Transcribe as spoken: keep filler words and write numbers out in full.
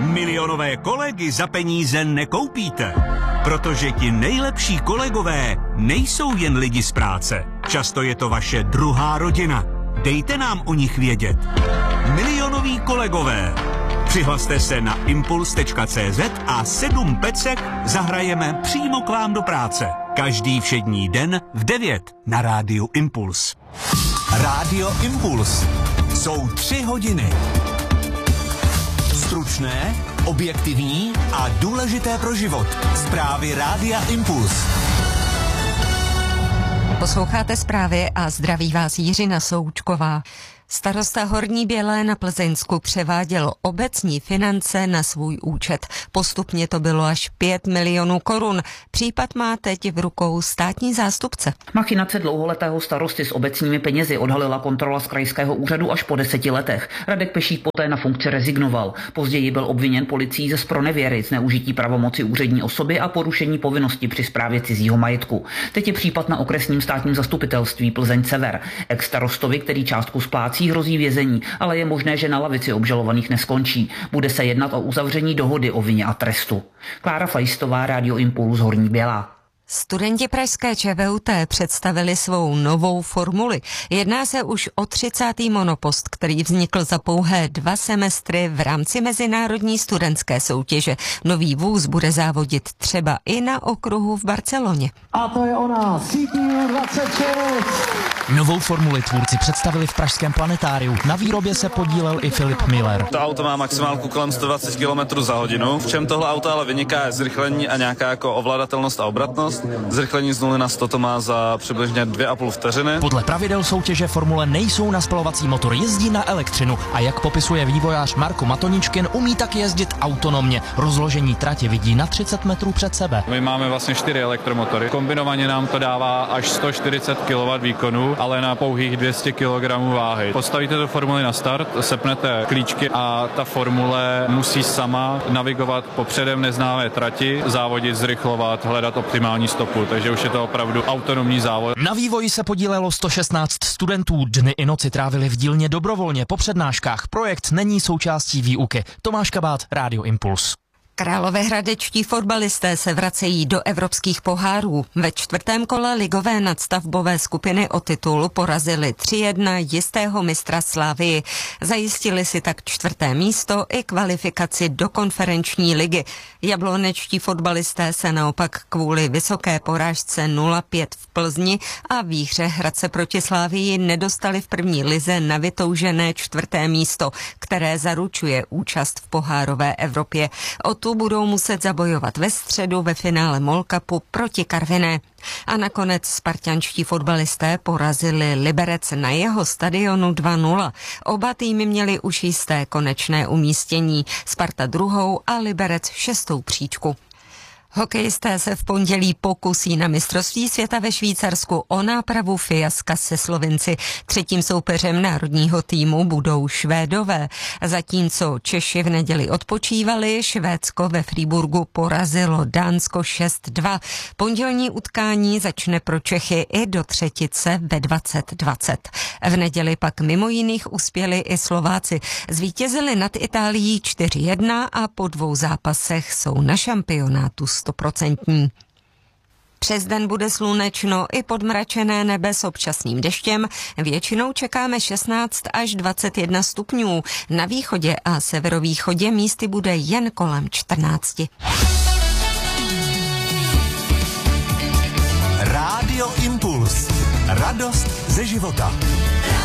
Milionové kolegy za peníze nekoupíte, protože ti nejlepší kolegové nejsou jen lidi z práce. Často je to vaše druhá rodina. Dejte nám o nich vědět. Milionoví kolegové. Přihlaste se na impuls tečka cé zet a sedm pecek zahrajeme přímo k vám do práce. Každý všední den v devět na rádiu Impuls. Rádio Impuls. Jsou tři hodiny. Stručné, objektivní a důležité pro život. Zprávy Rádia Impuls. Posloucháte zprávy a zdraví vás Jiřina Součková. Starosta Horní Bělé na Plzeňsku převáděl obecní finance na svůj účet. Postupně to bylo až pět milionů korun. Případ má teď v rukou státní zástupce. Machinace dlouholetého starosty s obecními penězi odhalila kontrola z krajského úřadu až po deseti letech. Radek Pešík poté na funkci rezignoval. Později byl obviněn policií ze zpronevěry, zneužití pravomoci úřední osoby a porušení povinnosti při správě cizího majetku. Teď je případ na okresním státním zastupitelství Plzeň Sever. Ex-starostovi, který částku splácí, hrozí vězení, ale je možné, že na lavici obžalovaných neskončí. Bude se jednat o uzavření dohody o vině a trestu. Klára Fajstová, Rádio Impuls, Horní Bělá. Studenti pražské ČVUT představili svou novou formuli. Jedná se už o třicátý monopost, který vznikl za pouhé dva semestry v rámci mezinárodní studentské soutěže. Nový vůz bude závodit třeba i na okruhu v Barceloně. A to je ona, Sítí dvacet šest. Novou formuli tvůrci představili v pražském planetáriu. Na výrobě se podílel i Filip Miller. To auto má maximálku kolem sto dvacet kilometrů za hodinu. V čem tohle auto ale vyniká je zrychlení a nějaká jako ovladatelnost a obratnost. Zrychlení z nuly na sto to má za přibližně dvě a půl vteřiny. Podle pravidel soutěže formule nejsou na spalovací motor, jezdí na elektřinu a jak popisuje vývojář Marko Matoničkin, umí tak jezdit autonomně. Rozložení trati vidí na třicet metrů před sebe. My máme vlastně čtyři elektromotory. Kombinovaně nám to dává až sto čtyřicet kilowattů výkonu, ale na pouhých dvě stě kilogramů váhy. Postavíte tu formuli na start, sepnete klíčky a ta formule musí sama navigovat po předem neznámé trati, závodit, zrychlovat, hledat optimální stopu. Takže už je to opravdu autonomní závod. Na vývoji se podílelo sto šestnáct studentů. Dny i noci trávili v dílně dobrovolně po přednáškách. Projekt není součástí výuky. Tomáš Kabát, Rádio Impuls. Královéhradečtí fotbalisté se vracejí do evropských pohárů. Ve čtvrtém kole ligové nadstavbové skupiny o titul porazili tři jedna jistého mistra Slavii. Zajistili si tak čtvrté místo i kvalifikaci do konferenční ligy. Jablonečtí fotbalisté se naopak kvůli vysoké porážce nula pět v Plzni a výhře Hradce proti Slavii nedostali v první lize na vytoužené čtvrté místo, které zaručuje účast v pohárové Evropě. O tu budou muset zabojovat ve středu ve finále Mall Cupu proti Karviné. A nakonec spartanští fotbalisté porazili Liberec na jeho stadionu dva nula. Oba týmy měli už jisté konečné umístění. Sparta druhou a Liberec šestou příčku. Hokejisté se v pondělí pokusí na mistrovství světa ve Švýcarsku o nápravu fiaska se Slovinci. Třetím soupeřem národního týmu budou Švédové. Zatímco Češi v neděli odpočívali, Švédsko ve Freiburgu porazilo Dánsko šest dva. Pondělní utkání začne pro Čechy i do třetice ve dvacet dvacet. V neděli pak mimo jiných uspěli i Slováci. Zvítězili nad Itálií čtyři jedna a po dvou zápasech jsou na šampionátu stoprocentní. Přes den bude slunečno i podmračené nebe s občasným deštěm. Většinou čekáme šestnáct až dvacet jedna stupňů. Na východě a severovýchodě místy bude jen kolem čtrnáct. Rádio Impuls. Radost ze života.